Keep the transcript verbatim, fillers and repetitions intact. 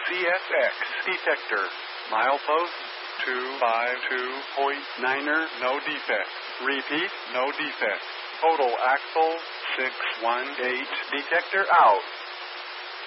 C S X detector. Milepost two five two point niner, no defect. Repeat, no defect. Total axle six one eight, detector out.